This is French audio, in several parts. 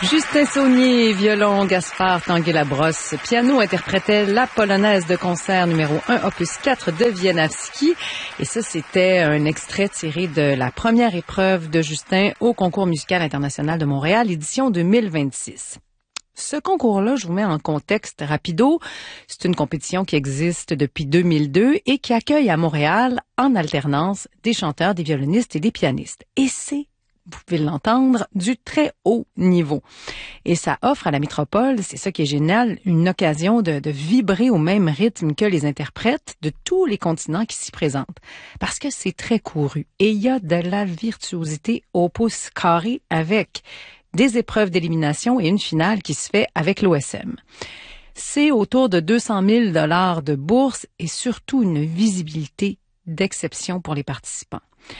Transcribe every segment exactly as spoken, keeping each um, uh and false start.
Justin Saunier, violon, Gaspard Tanguay-Labrosse, piano, interprétait la polonaise de concert numéro un, opus quatre de Wieniawski. Et ça, c'était un extrait tiré de la première épreuve de Justin au Concours musical international de Montréal, édition deux mille vingt-six. Ce concours-là, je vous mets en contexte rapido, c'est une compétition qui existe depuis deux mille deux et qui accueille à Montréal, en alternance, des chanteurs, des violonistes et des pianistes. Et c'est, vous pouvez l'entendre, du très haut niveau. Et ça offre à la métropole, c'est ça qui est génial, une occasion de, de vibrer au même rythme que les interprètes de tous les continents qui s'y présentent. Parce que c'est très couru et il y a de la virtuosité au pouce carré avec des épreuves d'élimination et une finale qui se fait avec l'O S M. C'est autour de deux cent mille dollars de bourse et surtout une visibilité d'exception pour les participants.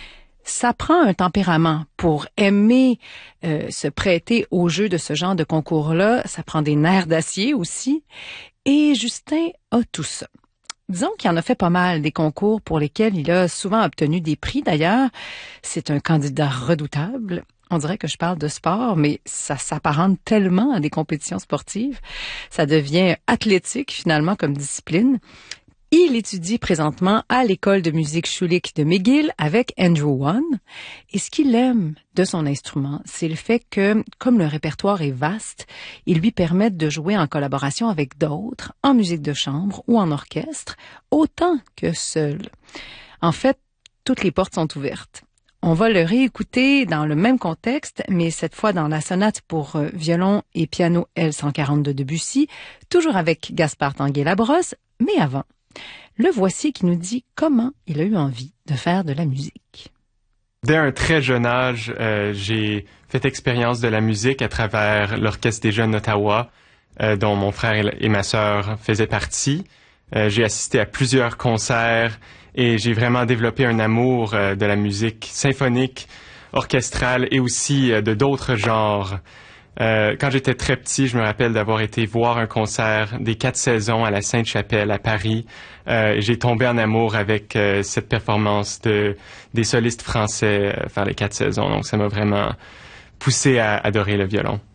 Ça prend un tempérament pour aimer euh, se prêter au jeu de ce genre de concours-là. Ça prend des nerfs d'acier aussi. Et Justin a tout ça. Disons qu'il en a fait pas mal des concours pour lesquels il a souvent obtenu des prix. D'ailleurs, c'est un candidat redoutable. On dirait que je parle de sport, mais ça s'apparente tellement à des compétitions sportives. Ça devient athlétique, finalement, comme discipline. Il étudie présentement à l'école de musique Schulich de McGill avec Andrew One. Et ce qu'il aime de son instrument, c'est le fait que, comme le répertoire est vaste, il lui permet de jouer en collaboration avec d'autres, en musique de chambre ou en orchestre, autant que seul. En fait, toutes les portes sont ouvertes. On va le réécouter dans le même contexte, mais cette fois dans la sonate pour violon et piano L cent quarante de Debussy, toujours avec Gaspard Tanguay-Labrosse, mais avant. Le voici qui nous dit comment il a eu envie de faire de la musique. Dès un très jeune âge, euh, j'ai fait expérience de la musique à travers l'Orchestre des Jeunes d'Ottawa, euh, dont mon frère et ma sœur faisaient partie. Euh, j'ai assisté à plusieurs concerts et j'ai vraiment développé un amour euh, de la musique symphonique, orchestrale et aussi euh, de d'autres genres. Euh, quand j'étais très petit, je me rappelle d'avoir été voir un concert des Quatre Saisons à la Sainte-Chapelle à Paris. Euh, j'ai tombé en amour avec euh, cette performance de des solistes français euh, faire les Quatre Saisons. Donc ça m'a vraiment poussé à adorer le violon.